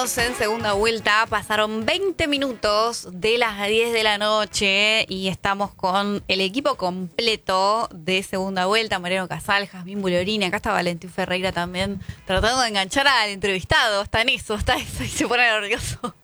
Seguimos en segunda vuelta, pasaron 20 minutos de las 10 de la noche y estamos con el equipo completo de segunda vuelta, Mariano Casal, Jazmín Bullorini, acá está Valentín Ferreira también, tratando de enganchar al entrevistado, está en eso y se pone nervioso.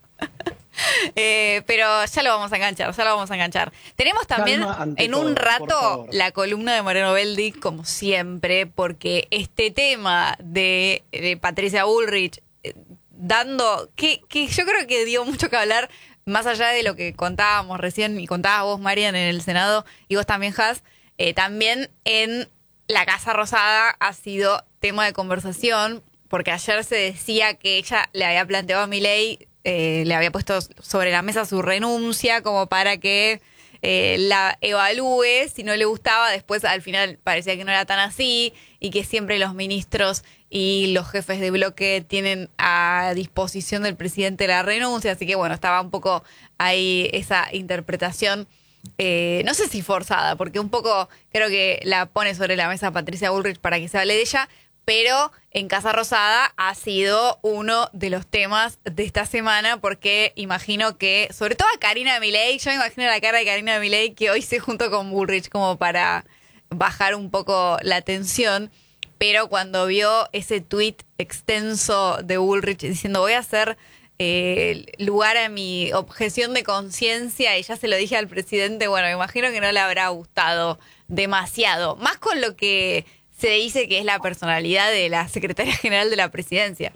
Pero ya lo vamos a enganchar. Tenemos también en un rato la columna de Mariano Beldi, como siempre, porque este tema de Patricia Bullrich, que yo creo que dio mucho que hablar, más allá de lo que contábamos recién, y contabas vos, Marian, en el Senado, y vos también, Jaz, también en la Casa Rosada ha sido tema de conversación, porque ayer se decía que ella le había planteado a Milei, le había puesto sobre la mesa su renuncia como para que la evalúe, si no le gustaba. Después al final parecía que no era tan así y que siempre los ministros y los jefes de bloque tienen a disposición del presidente la renuncia, así que bueno, estaba un poco ahí esa interpretación, no sé si forzada, porque un poco creo que la pone sobre la mesa Patricia Bullrich para que se hable de ella, pero en Casa Rosada ha sido uno de los temas de esta semana, porque imagino que, sobre todo a Karina Milei, yo me imagino la cara de Karina Milei que hoy se juntó con Bullrich como para bajar un poco la tensión, pero cuando vio ese tuit extenso de Bullrich diciendo voy a hacer lugar a mi objeción de conciencia y ya se lo dije al presidente, bueno, me imagino que no le habrá gustado demasiado, más con lo que se dice que es la personalidad de la secretaria general de la presidencia.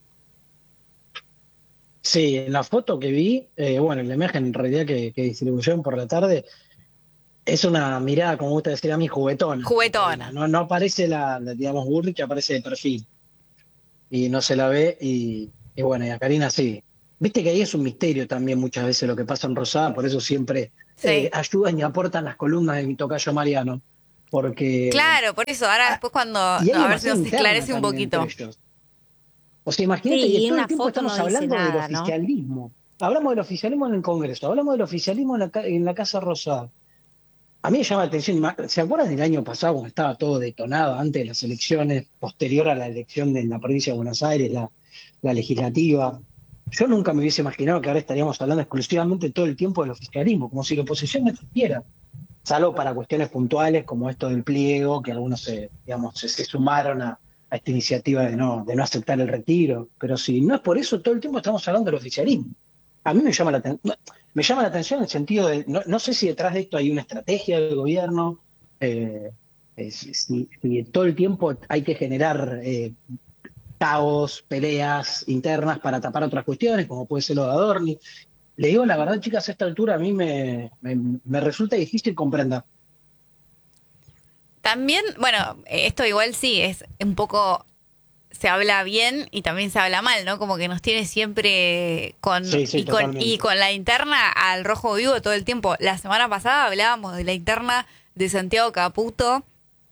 Sí, en la foto que vi, bueno, en la imagen en realidad que distribuyeron por la tarde, es una mirada, como gusta decir a mí, juguetona. Juguetona. No aparece digamos, Bullrich, aparece de perfil. Y no se la ve, y bueno, y a Karina sí. Viste que ahí es un misterio también muchas veces lo que pasa en Rosada, por eso siempre Sí. ayudan y aportan las columnas de mi tocayo Mariano. Porque. Claro, por eso, ahora después cuando, Y hay a ver si demasiada nos interna esclarece un también entre poquito. ellos. O sea, imagínate que Sí, y todo el una tiempo foto no estamos dice hablando del nada, ¿no? oficialismo. Hablamos del oficialismo en el Congreso, hablamos del oficialismo en la Casa Rosada. A mí me llama la atención, ¿se acuerdan del año pasado cuando estaba todo detonado antes de las elecciones, posterior a la elección de la provincia de Buenos Aires, la legislativa? Yo nunca me hubiese imaginado que ahora estaríamos hablando exclusivamente todo el tiempo del oficialismo, como si la oposición no existiera, salvo para cuestiones puntuales como esto del pliego, que algunos se sumaron a esta iniciativa de no aceptar el retiro. Pero si no es por eso, todo el tiempo estamos hablando del oficialismo. A mí me llama la atención en el sentido de, no sé si detrás de esto hay una estrategia del gobierno, eh, si todo el tiempo hay que generar caos, peleas internas para tapar otras cuestiones, como puede ser lo de Adorni. Le digo la verdad, chicas, a esta altura a mí me resulta difícil comprender. También, bueno, esto igual sí, es un poco, se habla bien y también se habla mal, ¿no? Como que nos tiene siempre Sí, sí, y totalmente. con la interna al rojo vivo todo el tiempo. La semana pasada hablábamos de la interna de Santiago Caputo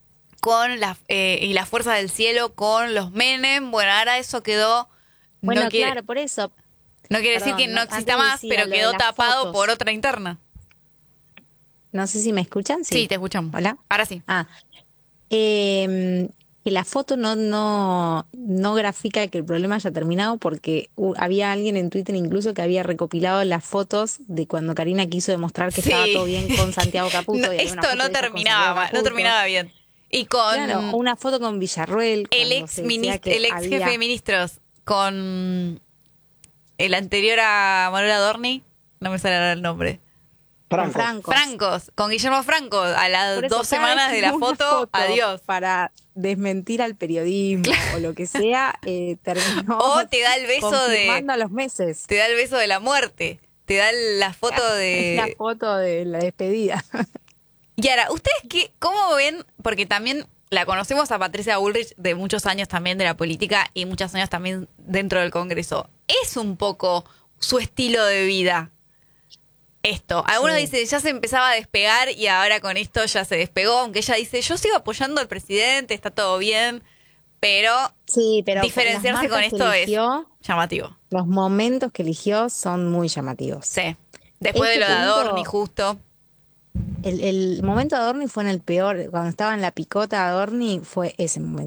y las fuerzas del cielo con los Menem. Bueno, ahora eso quedó, Bueno, no quiere, claro, por eso, no quiere decir que perdón, no antes exista más, decía pero lo de quedó las tapado por fotos. otra interna. No sé si me escuchan, Sí, sí. te escuchamos. Hola. Ahora sí. Ah, que la foto no grafica que el problema haya terminado porque había alguien en Twitter incluso que había recopilado las fotos de cuando Karina quiso demostrar que estaba Sí, todo bien con Santiago no, Caputo y había una esto foto no de ella con Santiago terminaba no Caputo. terminaba bien. Y Claro, o con una foto con Villarroel cuando se decía que el ex jefe de había ministros, con el anterior a Manuel Adorni, no me sale ahora el nombre. con Franco. Francos. Con Guillermo Franco, a Por las eso, 2 semanas de la una foto, foto adiós. para desmentir al periodismo o lo que sea, terminó O te da el beso confirmando a los meses. te da el beso de la muerte, te da la foto Es la de... foto de la despedida. Y ahora, ¿ustedes cómo ven? Porque también la conocemos a Patricia Bullrich de muchos años también de la política y muchos años también dentro del Congreso. Es un poco su estilo de vida esto. Algunos Sí. dicen, ya se empezaba a despegar y ahora con esto ya se despegó, aunque ella dice, yo sigo apoyando al presidente, está todo bien, pero Sí, pero diferenciarse las con marcas que esto es eligió, llamativo. los momentos que eligió son muy llamativos. Sí. Después de Este lo de Adorni, punto, justo. el momento de Adorni fue en el peor, cuando estaba en la picota Adorni, fue ese momento.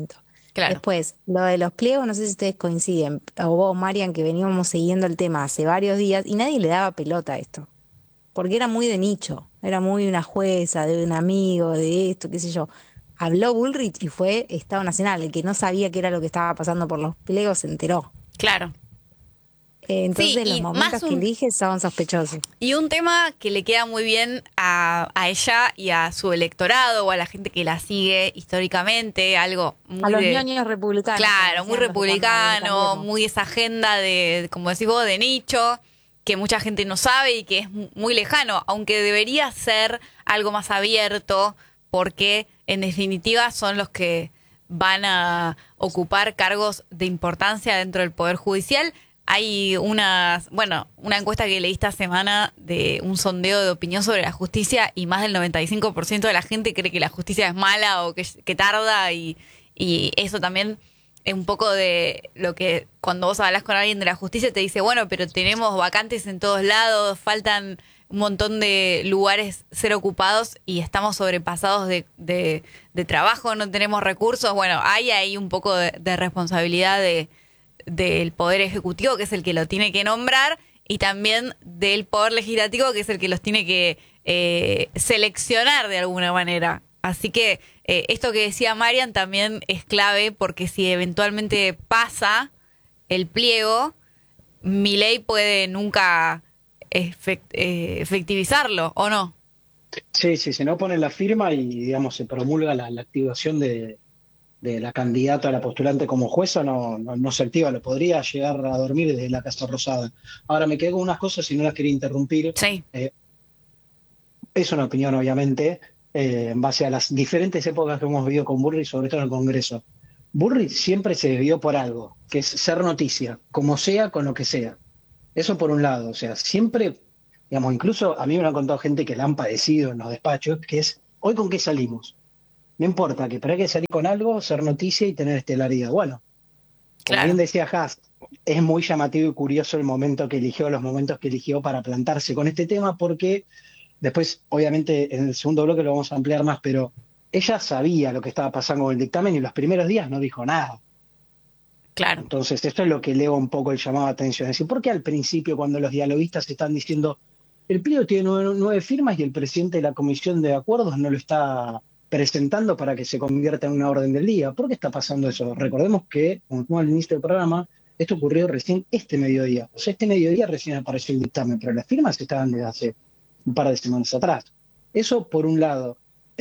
Claro. Después, lo de los pliegos, no sé si ustedes coinciden, o vos, Marian, que veníamos siguiendo el tema hace varios días y nadie le daba pelota a esto, porque era muy de nicho, era muy una jueza, de un amigo, de esto, qué sé yo. Habló Bullrich y fue Estado Nacional, el que no sabía qué era lo que estaba pasando por los pliegos se enteró. Claro. Entonces Sí, los y momentos que elige son sospechosos. Y un tema que le queda muy bien a ella y a su electorado o a la gente que la sigue históricamente, algo muy A los ñoños republicanos. claro, muy como decían los de republicano, Cambiemos. muy esa agenda de, como decís vos, de nicho, que mucha gente no sabe y que es muy lejano, aunque debería ser algo más abierto, porque en definitiva son los que van a ocupar cargos de importancia dentro del Poder Judicial. Hay una encuesta que leí esta semana de un sondeo de opinión sobre la justicia y más del 95% de la gente cree que la justicia es mala o que tarda y eso también es un poco de lo que cuando vos hablas con alguien de la justicia te dice, bueno, pero tenemos vacantes en todos lados, faltan un montón de lugares ser ocupados y estamos sobrepasados de trabajo, no tenemos recursos. Bueno, hay ahí un poco de responsabilidad del Poder Ejecutivo, que es el que lo tiene que nombrar, y también del Poder Legislativo, que es el que los tiene que seleccionar de alguna manera. Así que esto que decía Marian también es clave, porque si eventualmente pasa el pliego, Milei puede nunca efectivizarlo, ¿o no? Sí, sí, si no pone la firma y, digamos, se promulga la activación de la candidata a la postulante como jueza, no se activa, lo podría llegar a dormir desde la Casa Rosada. Ahora me quedo con unas cosas y no las quería interrumpir. Sí. Es una opinión, obviamente, en base a las diferentes épocas que hemos vivido con Bullrich, sobre todo en el Congreso. Bullrich siempre se desvió por algo, que es ser noticia, como sea, con lo que sea. Eso por un lado, o sea, siempre, digamos, incluso a mí me lo han contado gente que la han padecido en los despachos, que es, ¿hoy con qué salimos? No importa, pero hay que salir con algo, ser noticia y tener estelaridad. Bueno, como Claro. bien decía Haas, es muy llamativo y curioso el momento que eligió, los momentos que eligió para plantarse con este tema, porque después, obviamente, en el segundo bloque lo vamos a ampliar más, pero ella sabía lo que estaba pasando con el dictamen y los primeros días no dijo nada. Claro. Entonces, esto es lo que eleva un poco el llamado de atención. Es decir, ¿por qué al principio, cuando los dialoguistas están diciendo el pliego tiene nueve firmas y el presidente de la Comisión de Acuerdos no lo está presentando para que se convierta en una orden del día? ¿Por qué está pasando eso? Recordemos que, como dijimos al inicio del programa, esto ocurrió recién este mediodía. O sea, este mediodía recién apareció el dictamen, pero las firmas estaban desde hace un par de semanas atrás. Eso por un lado.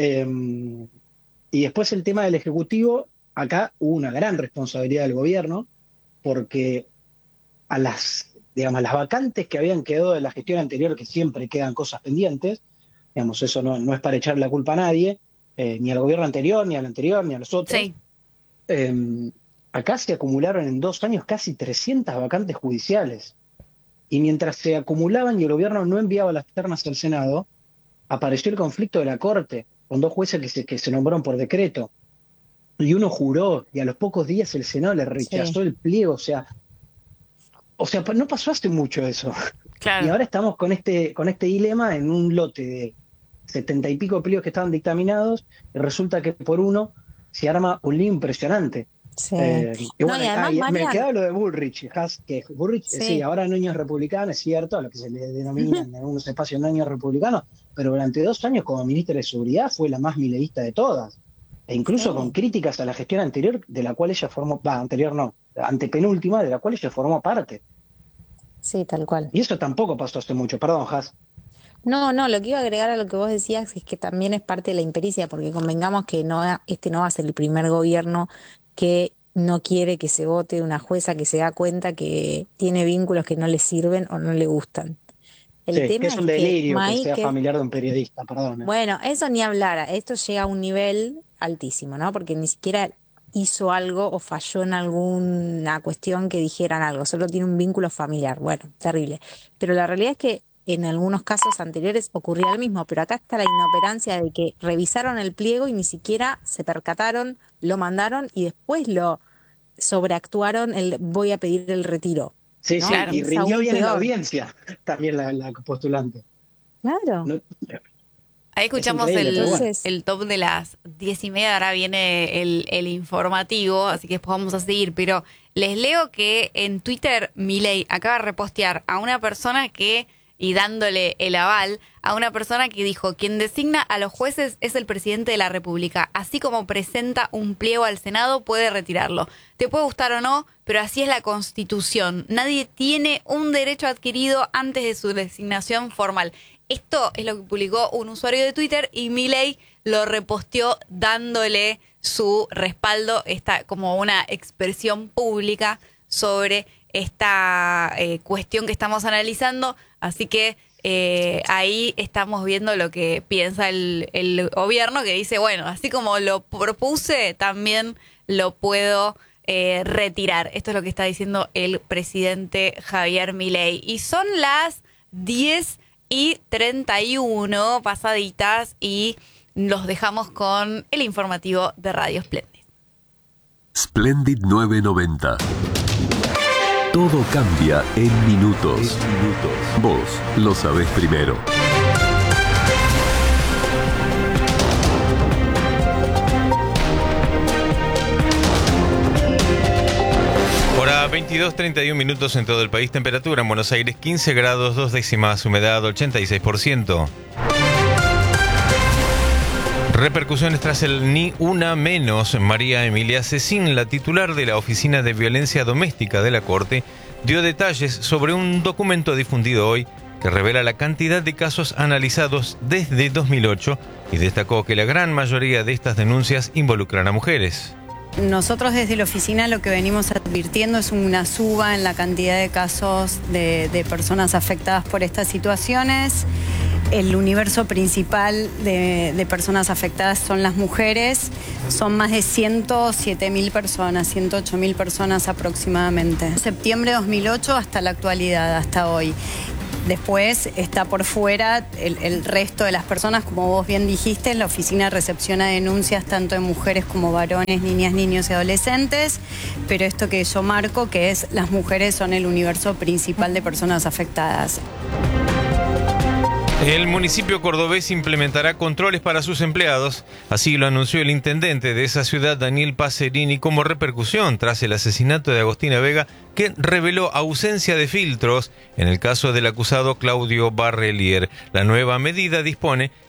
Y después el tema del Ejecutivo, acá hubo una gran responsabilidad del gobierno, porque a digamos, las vacantes que habían quedado de la gestión anterior, que siempre quedan cosas pendientes, digamos, eso no es para echarle la culpa a nadie, ni al gobierno anterior, ni al anterior, ni a los otros. Sí. Acá se acumularon en 2 años casi 300 vacantes judiciales. Y mientras se acumulaban y el gobierno no enviaba las ternas al Senado, apareció el conflicto de la Corte, con 2 jueces que se nombraron por decreto. Y uno juró, y a los pocos días el Senado le rechazó el pliego. O sea, no pasó hace mucho eso. Claro. Y ahora estamos con este dilema en un lote de 70 y pico de pliegos que estaban dictaminados, y resulta que por uno se arma un lío impresionante. Sí. Y bueno, No, y además, me Marian, quedaba lo de Bullrich, que Bullrich, Sí. sí, ahora no es republicano, es cierto, a lo que se le denomina en algunos espacios no es republicano, pero durante 2 años como ministra de Seguridad fue la más mileísta de todas. E incluso Sí. con críticas a la gestión anterior, de la cual ella formó, anterior no, antepenúltima, de la cual ella formó parte. Sí, tal cual. Y eso tampoco pasó hace mucho, perdón, Has. No, lo que iba a agregar a lo que vos decías es que también es parte de la impericia, porque convengamos que este no va a ser el primer gobierno que no quiere que se vote una jueza que se da cuenta que tiene vínculos que no le sirven o no le gustan. El Sí, que tema es un es que delirio que sea Mike, familiar de un periodista, perdón. bueno, eso ni hablar, esto llega a un nivel altísimo, ¿no? Porque ni siquiera hizo algo o falló en alguna cuestión que dijeran algo, solo tiene un vínculo familiar, bueno, terrible. Pero la realidad es que en algunos casos anteriores ocurría lo mismo, pero acá está la inoperancia de que revisaron el pliego y ni siquiera se percataron, lo mandaron y después lo sobreactuaron el voy a pedir el retiro. Sí, ¿no? sí, Claro. y Es rindió aún bien en la peor. audiencia también la postulante. Claro. No, Ahí escuchamos el top de las 10:30, ahora viene el informativo, así que después vamos a seguir, pero les leo que en Twitter Milei acaba de repostear a una persona y dándole el aval a una persona que dijo: quien designa a los jueces es el presidente de la República, así como presenta un pliego al Senado puede retirarlo. Te puede gustar o no, pero así es la Constitución. Nadie tiene un derecho adquirido antes de su designación formal. Esto es lo que publicó un usuario de Twitter y Milei lo reposteó dándole su respaldo, como una expresión pública sobre esta cuestión que estamos analizando. Así que ahí estamos viendo lo que piensa el gobierno, que dice, bueno, así como lo propuse, también lo puedo retirar. Esto es lo que está diciendo el presidente Javier Milei. Y son las 10:31 pasaditas y los dejamos con el informativo de Radio Splendid. Splendid 990. Todo cambia en minutos. Vos lo sabés primero. Hora 22:31 minutos en todo el país. Temperatura en Buenos Aires 15 grados 2 décimas, humedad 86%. Repercusiones tras el Ni Una Menos. María Emilia Cecín, la titular de la Oficina de Violencia Doméstica de la Corte, dio detalles sobre un documento difundido hoy que revela la cantidad de casos analizados desde 2008 y destacó que la gran mayoría de estas denuncias involucran a mujeres. Nosotros desde la oficina lo que venimos advirtiendo es una suba en la cantidad de casos de personas afectadas por estas situaciones. El universo principal de personas afectadas son las mujeres. Son más de 107.000 personas, 108.000 personas aproximadamente. Septiembre de 2008 hasta la actualidad, hasta hoy. Después está por fuera el resto de las personas, como vos bien dijiste, la oficina recepciona denuncias tanto de mujeres como varones, niñas, niños y adolescentes, pero esto que yo marco, que es las mujeres son el universo principal de personas afectadas. El municipio cordobés implementará controles para sus empleados, así lo anunció el intendente de esa ciudad, Daniel Pacerini, como repercusión tras el asesinato de Agostina Vega, que reveló ausencia de filtros en el caso del acusado Claudio Barrelier. La nueva medida dispone